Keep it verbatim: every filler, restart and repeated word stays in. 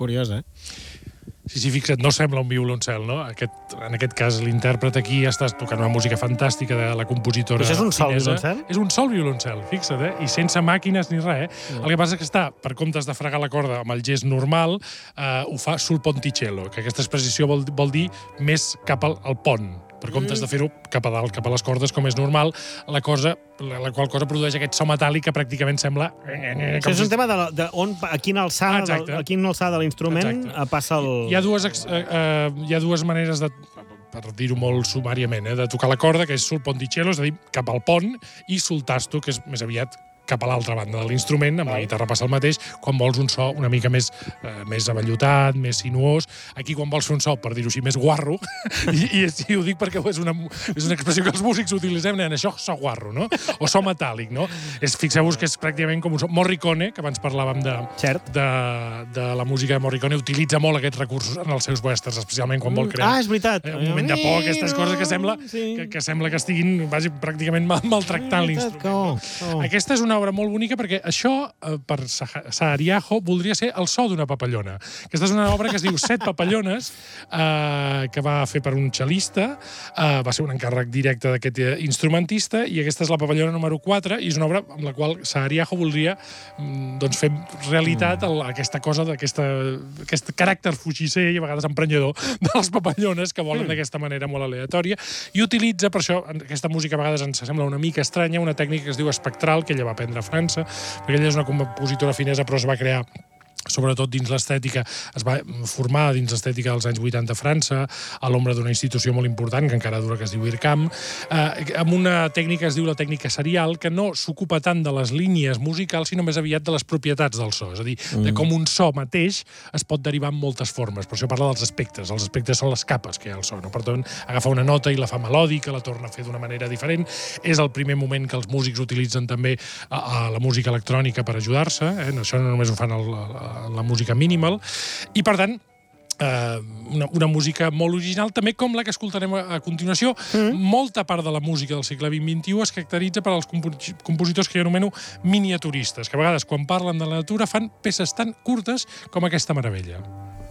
Curiós, eh? Sí, sí, fixa't, no sembla un violoncel, no? Aquest, en aquest cas, l'intèrpret aquí està tocant una música fantàstica de la compositora Això és un sol finesa. violoncel? És un sol violoncel, fixa't, eh? I sense màquines ni res, eh? Mm. El que passa és que està, per comptes de fregar la corda amb el gest normal, eh, ho fa sul ponticello, que aquesta expressió vol, vol dir més cap al, al pont. Per comptes de fer-ho cap a dalt, cap a les cordes, com és normal, la cosa, la, la qual cosa produeix aquest so metàl·lic que pràcticament sembla... Això és un tema de, la, de on, a quina alçada, Ah, de, a quina alçada de l'instrument passa el... Hi ha dues, eh, eh, hi ha dues maneres de, per dir-ho molt sumàriament, eh, de tocar la corda, que és sul ponticello, és a dir, cap al pont, i sul tasto, que és més aviat cap a l'altra banda de l'instrument, amb la guitarra passa el mateix, quan vols un so una mica més, eh, més avellotat, més sinuós. Aquí, quan vols fer un so, per dir-ho així, més guarro, i, i sí, ho dic perquè és una, és una expressió que els músics utilitzem, en això, so guarro, no? O so metàl·lic, no? És, fixeu-vos que és pràcticament com un so... Morricone, que abans parlàvem de, de, de la música de Morricone, utilitza molt aquests recursos en els seus westerns, especialment quan vol crear... Ah, és veritat. Eh, un moment de por, aquestes coses que sembla sí. que, que sembla que estiguin vagi, pràcticament mal, maltractant l'instrument. No? Oh. Aquesta és una obra molt bonica perquè això, eh, per Saariaho, voldria ser el so d'una papallona. Aquesta és una obra que es diu Set papallones, eh, que va fer per un cel·lista, eh, va ser un encàrrec directe d'aquest instrumentista, i aquesta és la papallona número quatre, i és una obra amb la qual Saariaho voldria doncs, fer realitat el, aquesta cosa, d'aquest caràcter fugissser i a vegades emprenyador de les papallones que volen mm. d'aquesta manera molt aleatòria, i utilitza, per això, aquesta música a vegades ens sembla una mica estranya, una tècnica que es diu espectral, que ella va aprendre a França, perquè ella és una compositora finesa, però es va crear sobretot dins l'estètica, es va formar dins l'estètica dels anys vuitanta a França, a l'ombra d'una institució molt important, que encara dura, que es diu IRCAM, eh, amb una tècnica que es diu la tècnica serial, que no s'ocupa tant de les línies musicals, sinó més aviat de les propietats del so, és a dir, mm. de com un so mateix es pot derivar en moltes formes. Per això parla dels aspectes. Els aspectes són les capes que hi ha al so, no? Per tant, agafar una nota i la fa melòdica, la torna a fer d'una manera diferent. És el primer moment que els músics utilitzen també a, a la música electrònica per ajudar-se, eh? Això no només ho fan el, el la música minimal, i per tant eh, una, una música molt original, també com la que escoltarem a, a continuació. Mm. Molta part de la música del segle vint vint-vint u es caracteritza per als compositors que jo anomeno miniaturistes, que a vegades quan parlen de la natura fan peces tan curtes com aquesta meravella.